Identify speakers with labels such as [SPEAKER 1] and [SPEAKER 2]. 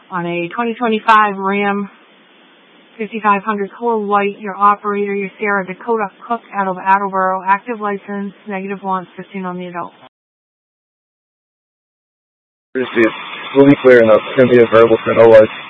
[SPEAKER 1] on a 2025 Ram 5500 Color White. Your operator, your Sarah Dakota Cook out of Attleboro. Active license, negative wants, 15 on the adult.
[SPEAKER 2] It's fully clear enough. It's going to be a verbal sent. Otherwise,